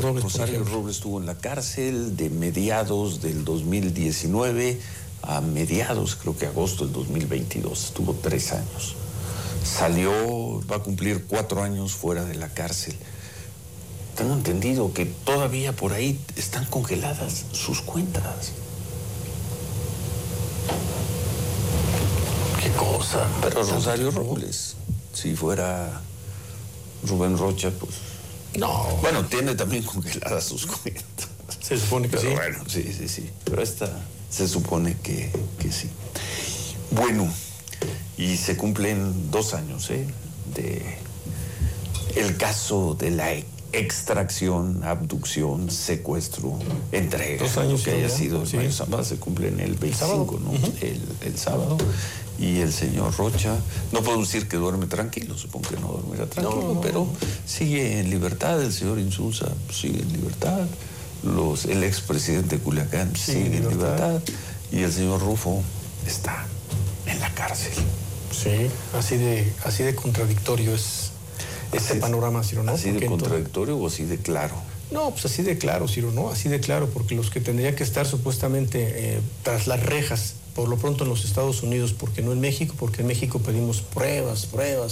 Robles. Rosario Robles estuvo en la cárcel de mediados del 2019 a mediados, creo que agosto del 2022. Estuvo 3 años. Salió, va a cumplir 4 años fuera de la cárcel. Tengo entendido que todavía por ahí están congeladas sus cuentas. Qué cosa. Pero Rosario Robles, si fuera Rubén Rocha, pues... No. Bueno, tiene también congeladas sus cuentas. Se supone que pero sí. Bueno, sí. Pero esta se supone que sí. Bueno, y se cumplen 2 años, de el caso de la extracción, abducción, secuestro, entrega. 2 años que haya ya, sido sí. Mayo Zambada, se cumple en el 25, sábado. ¿no? Uh-huh. El sábado. Y el señor Rocha, no puedo decir que duerme tranquilo, supongo que no dormirá tranquilo, pero sigue en libertad. El señor Insulza sigue en libertad, el expresidente Culiacán sigue en libertad, y el señor Rufo está en la cárcel. Sí, así de contradictorio es ese panorama, Ciro, ¿no? ¿Así de contradictorio o así de claro? No, pues así de claro, Ciro, ¿no? Así de claro, porque los que tendrían que estar supuestamente tras las rejas, por lo pronto en los Estados Unidos, porque no en México, porque en México pedimos pruebas,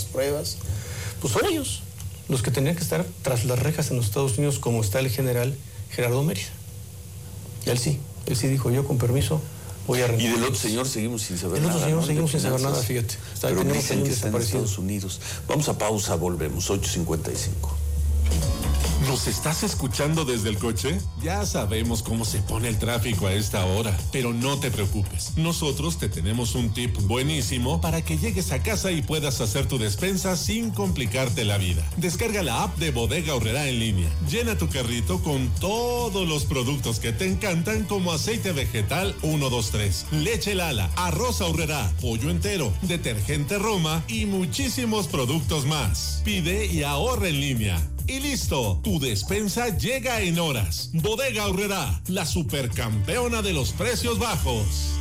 pues son ellos los que tendrían que estar tras las rejas en los Estados Unidos, como está el general Gerardo Mérida. Él sí dijo, yo con permiso voy a rendir. Y del otro señor seguimos sin saber nada. Del otro señor seguimos sin saber nada, fíjate. Pero dicen que está en Estados Unidos. Vamos a pausa, volvemos, 8:55. ¿Nos estás escuchando desde el coche? Ya sabemos cómo se pone el tráfico a esta hora, pero no te preocupes. Nosotros te tenemos un tip buenísimo para que llegues a casa y puedas hacer tu despensa sin complicarte la vida. Descarga la app de Bodega Aurrerá en línea. Llena tu carrito con todos los productos que te encantan, como aceite vegetal 123, leche Lala, arroz Aurrerá, pollo entero, detergente Roma y muchísimos productos más. Pide y ahorra en línea. Y listo, tu despensa llega en horas. Bodega Aurrerá, la supercampeona de los precios bajos.